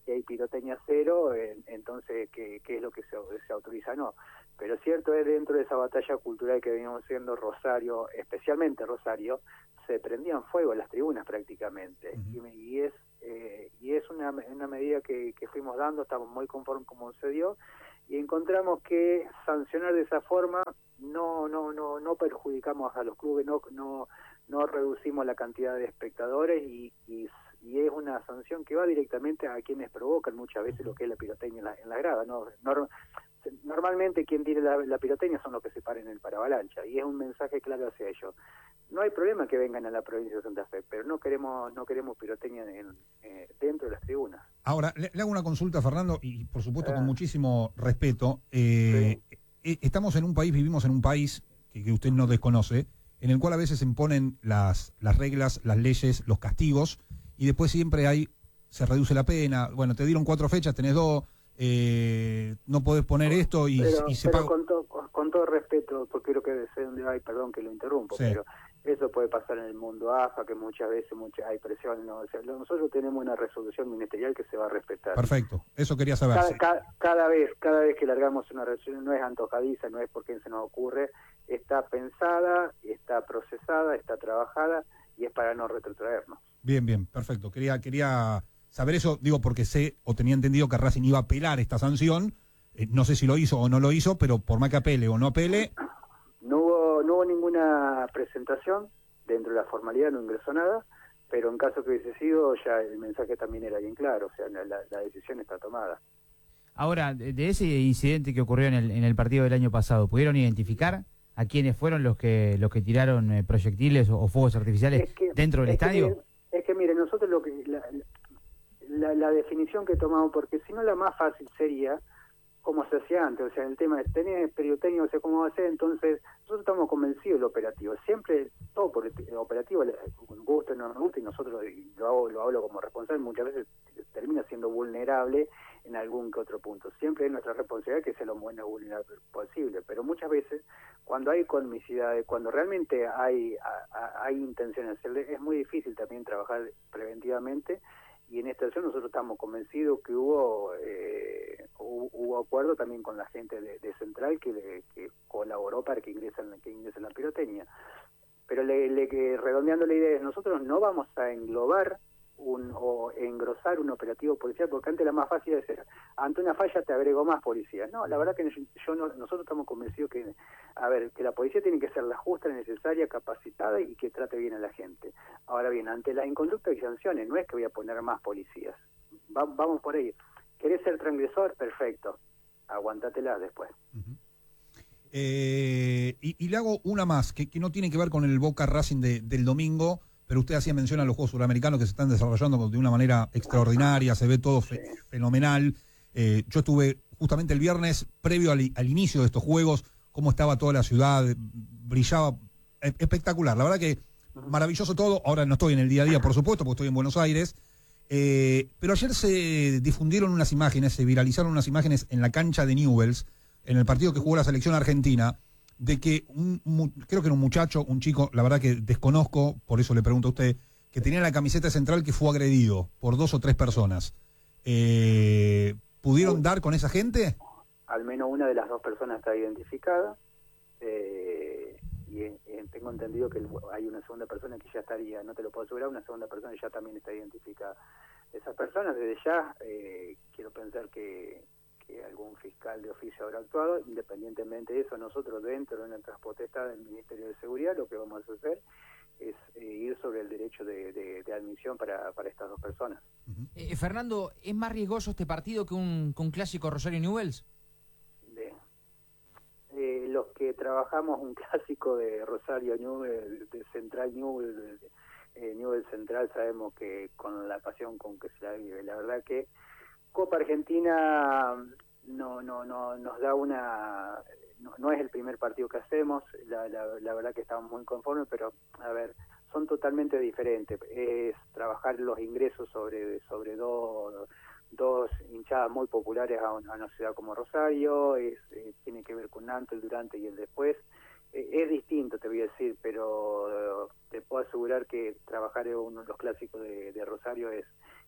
hay pirotecnia cero, entonces ¿qué es lo que se autoriza? No. Pero cierto es, dentro de esa batalla cultural que veníamos haciendo Rosario, especialmente Rosario, se prendían fuego las tribunas prácticamente. Y es una medida que fuimos dando, estamos muy conformes como se dio, y encontramos que sancionar de esa forma no perjudicamos a los clubes, no reducimos la cantidad de espectadores y es una sanción que va directamente a quienes provocan muchas veces lo que es la pirotecnia en la grada. Normalmente quien tiene la pirotecnia son los que se paran en el paravalancha, y es un mensaje claro hacia ellos. No hay problema que vengan a la provincia de Santa Fe, pero no queremos pirotecnia dentro de las tribunas. Ahora, le hago una consulta, Fernando, y por supuesto con muchísimo respeto. Estamos en un país, vivimos en un país que usted no desconoce, en el cual a veces se imponen las reglas, las leyes, los castigos, y después siempre se reduce la pena. Bueno, te dieron 4 fechas, tenés 2, no podés poner esto y se paga. Con todo respeto, porque creo que sé dónde hay, perdón que lo interrumpo, sí. Pero eso puede pasar en el mundo AFA, que muchas veces hay presión. ¿No? O sea, nosotros tenemos una resolución ministerial que se va a respetar. Perfecto, eso quería saber. Cada vez que largamos una resolución, no es antojadiza, no es porque se nos ocurre, está pensada, está procesada, está trabajada, y es para no retrotraernos. Bien, perfecto. Quería saber eso, digo, porque sé o tenía entendido que Racing iba a apelar esta sanción. No sé si lo hizo o no lo hizo, pero por más que apele o no apele... No hubo ninguna presentación, dentro de la formalidad no ingresó nada, pero en caso que hubiese sido, ya el mensaje también era bien claro, o sea, la decisión está tomada. Ahora, de ese incidente que ocurrió en el partido del año pasado, ¿pudieron identificar a quiénes fueron los que tiraron proyectiles o fuegos artificiales dentro del estadio? Es que mire, nosotros la definición que tomamos, porque si no la más fácil sería como se hacía antes, o sea, el tema de tener pirotecnia, o sea, cómo va a ser, entonces nosotros estamos convencidos del operativo, siempre todo por el operativo, guste o no nos guste, y nosotros lo hablo como responsable, muchas veces termina siendo vulnerable en algún que otro punto, siempre es nuestra responsabilidad que sea lo menos vulnerable posible, pero muchas veces cuando hay comicidades, cuando realmente hay intención de hacerle, es muy difícil también trabajar preventivamente. Y en esta ocasión nosotros estamos convencidos que hubo acuerdo también con la gente de Central que colaboró para que ingresen la pirotecnia. Pero redondeando la idea, nosotros no vamos a englobar o engrosar un operativo policial, porque antes la más fácil es ante una falla te agrego más policías. No, la verdad que nosotros estamos convencidos que la policía tiene que ser la justa, la necesaria, capacitada y que trate bien a la gente. Ahora bien, ante la inconducta hay sanciones, no es que voy a poner más policías. Vamos por ahí. ¿Querés ser transgresor? Perfecto. Aguántatela después. Y le hago una más, que no tiene que ver con el Boca Racing del domingo, pero usted hacía mención a los Juegos Suramericanos que se están desarrollando de una manera extraordinaria, se ve todo fenomenal. Yo estuve justamente el viernes, previo al inicio de estos Juegos, cómo estaba toda la ciudad, brillaba, espectacular. La verdad que maravilloso todo. Ahora no estoy en el día a día, por supuesto, porque estoy en Buenos Aires. Pero ayer se difundieron unas imágenes, se viralizaron unas imágenes en la cancha de Newell's, en el partido que jugó la selección argentina, de que creo que era un muchacho, un chico, la verdad que desconozco, por eso le pregunto a usted, que tenía la camiseta Central, que fue agredido por 2 o 3 personas. ¿Pudieron dar con esa gente? Al menos una de las 2 personas está identificada, y tengo entendido que hay una segunda persona que ya estaría, no te lo puedo asegurar, una segunda persona ya también está identificada. Esas personas, desde ya, quiero pensar que algún fiscal de oficio habrá actuado. Independientemente de eso, nosotros dentro de nuestras potestades del Ministerio de Seguridad lo que vamos a hacer es ir sobre el derecho de admisión para estas 2 personas. Fernando, ¿es más riesgoso este partido que un clásico Rosario Newell's? Los que trabajamos un clásico de Rosario Newell's, de Central Newell's, Newell's Central, sabemos que con la pasión con que se la vive. La verdad que Copa Argentina no nos da no es el primer partido que hacemos, la verdad que estamos muy conformes, pero son totalmente diferentes. Es trabajar los ingresos sobre dos hinchadas muy populares a una ciudad como Rosario, tiene que ver con antes, el durante y el después. Es distinto, te voy a decir, pero te puedo asegurar que trabajar en uno de los clásicos de Rosario es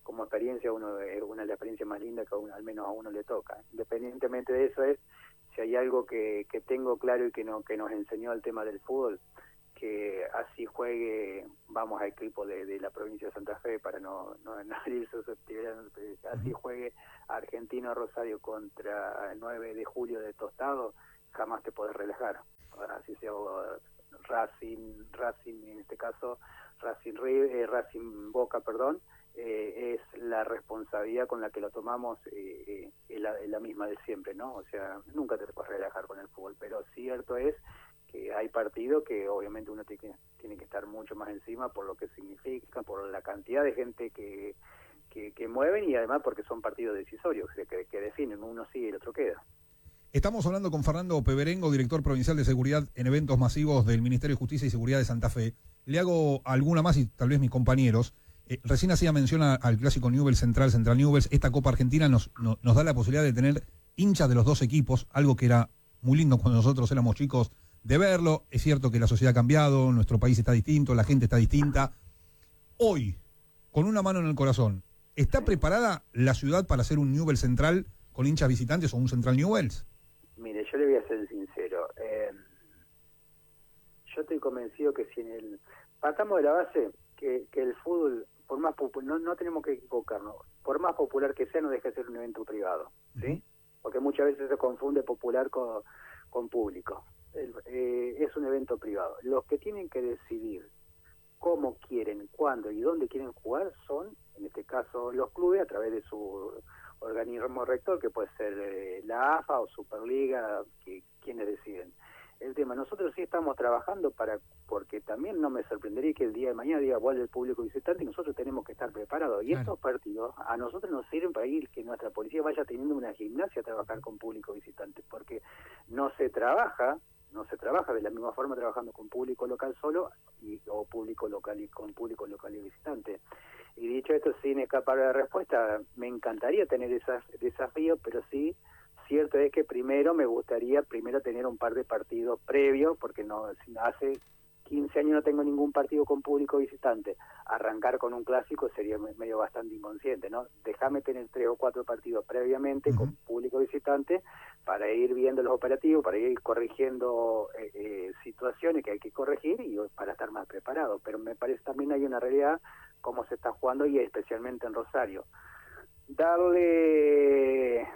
como experiencia es una de las experiencias más lindas que al menos a uno le toca. Independientemente de eso, es si hay algo que tengo claro y que nos enseñó el tema del fútbol, que así juegue, vamos a equipo de la provincia de Santa Fe para no abrir susceptibilidad, así juegue Argentino Rosario contra el 9 de julio de Tostado, jamás te podés relajar. Así sea Racing en este caso, Racing Boca, perdón, es la responsabilidad con la que lo tomamos, es la misma de siempre, ¿no? O sea, nunca te puedes relajar con el fútbol, pero cierto es que hay partidos que obviamente uno tiene que estar mucho más encima por lo que significa, por la cantidad de gente que mueven y además porque son partidos decisorios, que definen, uno sigue y el otro queda. Estamos hablando con Fernando Peberengo, director provincial de seguridad en eventos masivos del Ministerio de Justicia y Seguridad de Santa Fe. Le hago alguna más y tal vez mis compañeros. Recién hacía mención al clásico Newell's Central Newell's. Esta Copa Argentina nos da la posibilidad de tener hinchas de los dos equipos, algo que era muy lindo cuando nosotros éramos chicos de verlo. Es cierto que la sociedad ha cambiado, nuestro país está distinto, la gente está distinta. Hoy, con una mano en el corazón, ¿está preparada la ciudad para hacer un Newell's Central con hinchas visitantes o un Central Newell's? Mire, yo le voy a ser sincero. Yo estoy convencido que partamos de la base que el fútbol, por más no tenemos que equivocarnos, por más popular que sea, no deja de ser un evento privado, ¿sí? Porque muchas veces se confunde popular con público. Es un evento privado. Los que tienen que decidir cómo quieren, cuándo y dónde quieren jugar son, en este caso, los clubes a través de su organismo rector, que puede ser la AFA o Superliga, quienes deciden. El tema, nosotros sí estamos trabajando porque también no me sorprendería que el día de mañana diga vuelve el público visitante y nosotros tenemos que estar preparados. Y estos partidos a nosotros nos sirven para ir que nuestra policía vaya teniendo una gimnasia a trabajar con público visitante, porque no se trabaja de la misma forma trabajando con público local solo o público local y con público local y visitante. Y dicho esto, sin escapar de la respuesta, me encantaría tener esos desafíos, pero sí, cierto es que me gustaría tener un par de partidos previos, porque hace 15 años no tengo ningún partido con público visitante. Arrancar con un clásico sería medio bastante inconsciente, ¿no? Déjame tener 3 o 4 partidos previamente con público visitante para ir viendo los operativos, para ir corrigiendo situaciones que hay que corregir y para estar más preparado. Pero me parece también hay una realidad cómo se está jugando y especialmente en Rosario. Darle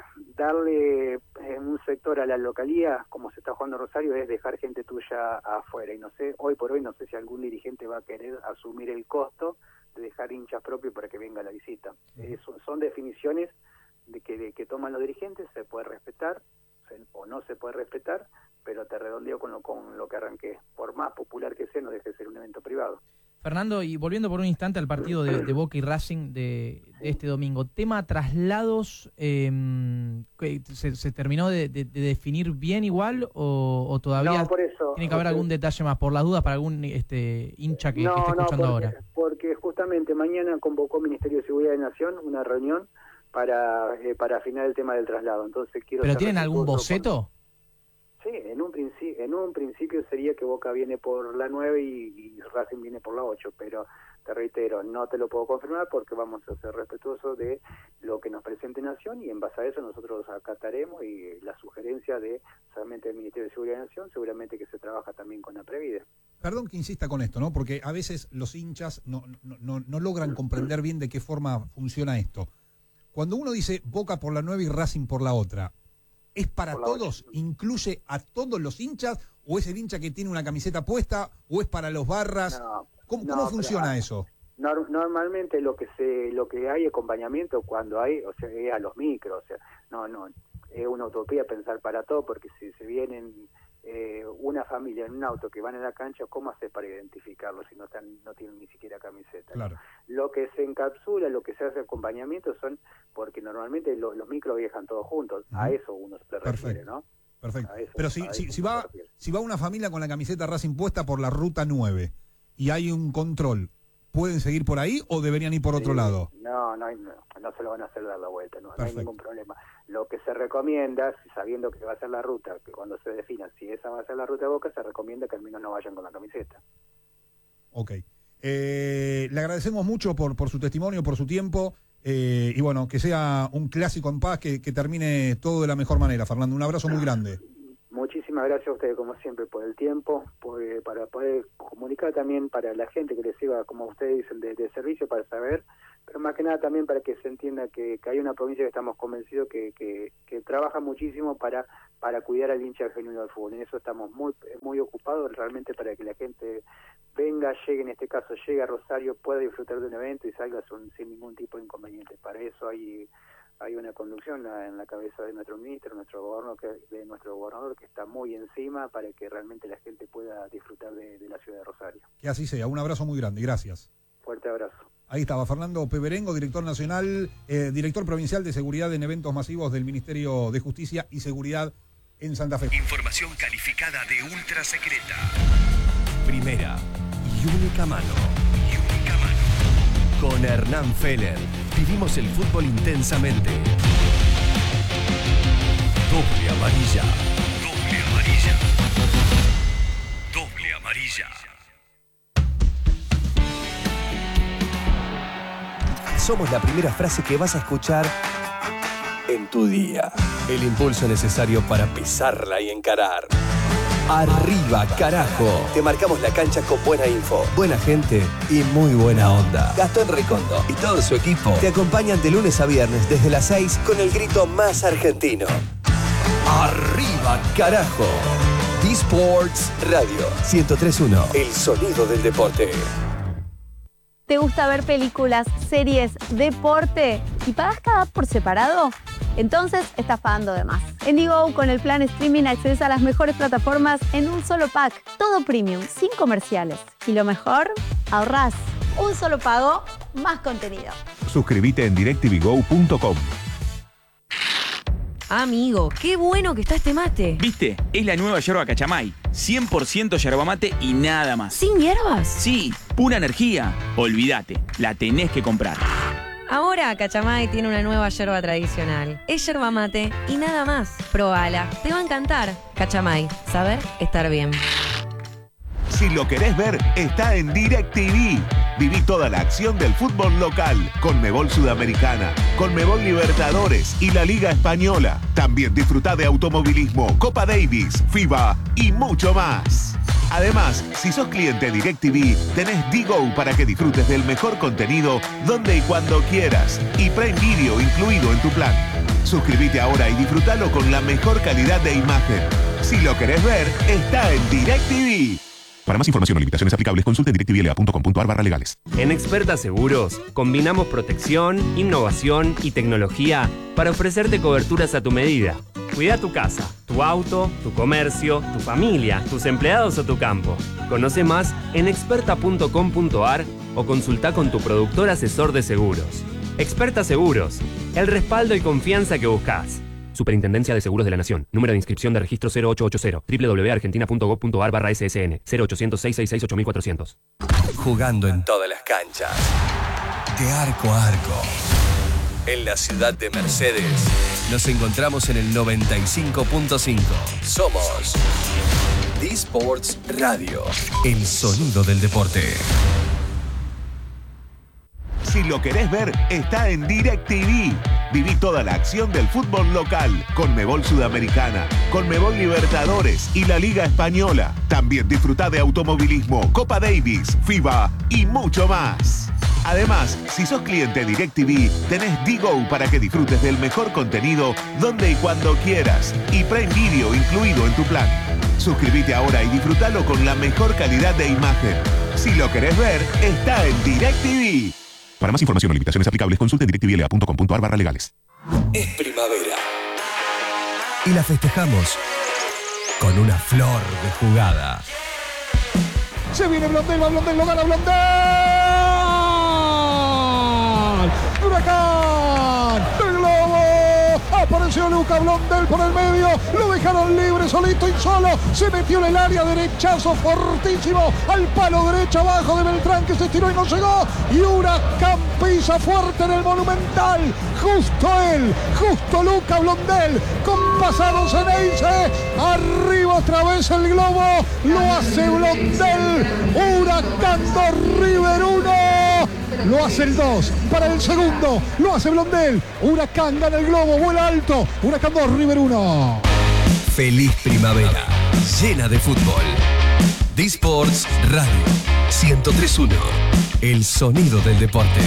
un sector a la localía, como se está jugando en Rosario, es dejar gente tuya afuera. Y hoy por hoy no sé si algún dirigente va a querer asumir el costo de dejar hinchas propios para que venga la visita. Son definiciones que toman los dirigentes, se puede respetar o no se puede respetar, pero te redondeo con lo que arranqué. Por más popular que sea, no deje de ser un evento privado. Fernando, y volviendo por un instante al partido de Boca y Racing de este domingo, tema traslados, ¿se terminó de definir bien igual o todavía por eso, tiene que haber algún detalle más, por las dudas, para algún hincha que esté escuchando ahora? Porque justamente mañana convocó el Ministerio de Seguridad de Nación una reunión para afinar el tema del traslado. Entonces ¿Pero tienen algún boceto? Sí, en un principio sería que Boca viene por la 9 y Racing viene por la 8, pero te reitero, no te lo puedo confirmar porque vamos a ser respetuosos de lo que nos presente Nación y en base a eso nosotros acataremos y la sugerencia de solamente el Ministerio de Seguridad de Nación, seguramente que se trabaja también con la Previde. Perdón que insista con esto, ¿no? Porque a veces los hinchas no logran comprender bien de qué forma funciona esto. Cuando uno dice Boca por la 9 y Racing por la otra, ¿es para todos? ¿Incluye a todos los hinchas? ¿O es el hincha que tiene una camiseta puesta? ¿O es para los barras? ¿Cómo funciona eso? Normalmente lo que hay acompañamiento cuando hay, o sea, es a los micros, o sea, no, es una utopía pensar para todo, porque si se vienen una familia en un auto que van en la cancha, ¿cómo haces para identificarlos si no tienen ni siquiera camiseta? Claro. Lo que se encapsula, lo que se hace acompañamiento son, porque normalmente los micros viajan todos juntos, a eso uno se refiere, ¿no? Perfecto. Pero si va una familia con la camiseta Racing puesta por la ruta 9 y hay un control, ¿pueden seguir por ahí o deberían ir por otro lado? No se lo van a hacer dar la vuelta, no hay ningún problema. Lo que se recomienda, sabiendo que va a ser la ruta, que cuando se defina si esa va a ser la ruta de Boca, se recomienda que al menos no vayan con la camiseta. Ok. Le agradecemos mucho por su testimonio, por su tiempo. Y bueno, que sea un clásico en paz, que termine todo de la mejor manera. Fernando, un abrazo muy grande. Muchísimas gracias a ustedes, como siempre, por el tiempo, para poder comunicar también para la gente que les sirva, como ustedes dicen, de servicio, para saber, pero más que nada también para que se entienda que hay una provincia que estamos convencidos que trabaja muchísimo para cuidar al hincha genuino del fútbol. En eso estamos muy ocupados realmente para que la gente venga, llegue, en este caso llegue a Rosario, pueda disfrutar de un evento y salga sin ningún tipo de inconveniente. Para eso hay una conducción en la cabeza de nuestro ministro, nuestro gobernador, que está muy encima para que realmente la gente pueda disfrutar de la ciudad de Rosario. Que así sea, un abrazo muy grande, gracias. Fuerte abrazo. Ahí estaba Fernando Peberengo, director nacional, director provincial de seguridad en eventos masivos del Ministerio de Justicia y Seguridad en Santa Fe. Información calificada de ultra secreta. Primera y única mano. Con Hernán Feller vivimos el fútbol intensamente. Doble amarilla. Doble amarilla. Doble amarilla. Somos la primera frase que vas a escuchar en tu día. El impulso necesario para pisarla y encarar. Arriba, carajo. Te marcamos la cancha con buena info, buena gente y muy buena onda. Gastón Recondo y todo su equipo te acompañan de lunes a viernes desde las 6 con el grito más argentino. Arriba, carajo. D-Sports Radio 103.1. El sonido del deporte. ¿Te gusta ver películas, series, deporte y pagas cada app por separado? Entonces estás pagando de más. En Digo, con el plan streaming accedes a las mejores plataformas en un solo pack. Todo premium, sin comerciales. Y lo mejor, ahorrás. Un solo pago, más contenido. Suscríbete en directvgo.com. Amigo, qué bueno que está este mate. ¿Viste? Es la nueva yerba Cachamay. 100% yerba mate y nada más. ¿Sin hierbas? Sí, pura energía. Olvídate, la tenés que comprar. Ahora Cachamay tiene una nueva yerba tradicional. Es yerba mate y nada más. Probala, te va a encantar. Cachamay, saber estar bien. Si lo querés ver, está en DirecTV. Viví toda la acción del fútbol local, Conmebol Sudamericana, Conmebol Libertadores y la Liga Española. También disfrutá de automovilismo, Copa Davis, FIBA y mucho más. Además, si sos cliente DirecTV, tenés Digo para que disfrutes del mejor contenido donde y cuando quieras. Y Prime Video incluido en tu plan. Suscríbete ahora y disfrutalo con la mejor calidad de imagen. Si lo querés ver, está en DirecTV. Para más información o limitaciones aplicables, consulte directvla.com.ar/legales. En Experta Seguros, combinamos protección, innovación y tecnología para ofrecerte coberturas a tu medida. Cuida tu casa, tu auto, tu comercio, tu familia, tus empleados o tu campo. Conoce más en experta.com.ar o consulta con tu productor asesor de seguros. Experta Seguros, el respaldo y confianza que buscas. Superintendencia de Seguros de la Nación. Número de inscripción de registro 0880. www.argentina.gov.ar/ssn. 0800-666-8400. Jugando en todas las canchas. De arco a arco. En la ciudad de Mercedes. Nos encontramos en el 95.5. Somos D-Sports Radio. El sonido del deporte. Si lo querés ver, está en DirecTV. Viví toda la acción del fútbol local, Conmebol Sudamericana, Conmebol Libertadores y la Liga Española. También disfrutá de automovilismo, Copa Davis, FIBA y mucho más. Además, si sos cliente DirecTV, tenés Digo para que disfrutes del mejor contenido donde y cuando quieras. Y Prime Video incluido en tu plan. Suscríbete ahora y disfrutalo con la mejor calidad de imagen. Si lo querés ver, está en DirecTV. Para más información o limitaciones aplicables, consulte directvla.com.ar/legales. Es primavera. Y la festejamos con una flor de jugada. Se viene Blondel, va Blondel, lo gana Blondel. ¡Huracán! ¡El globo! Apareció Luca Blondel por el medio. Lo dejaron libre, solito y solo. Se metió en el área, derechazo fortísimo. Al palo derecho abajo de Beltrán, que se estiró y no llegó. Y Huracán pisa fuerte en el Monumental. Justo él, justo Luca Blondel. Con pasados en Eice. Arriba otra vez el globo. Lo hace Blondel. Huracán 2, River 1. lo hace el 2, para el segundo, lo hace Blondel. Huracán gana el globo, vuela alto. Huracán 2, River 1. Feliz primavera, llena de fútbol. D-Sports Radio 103.1, el sonido del deporte.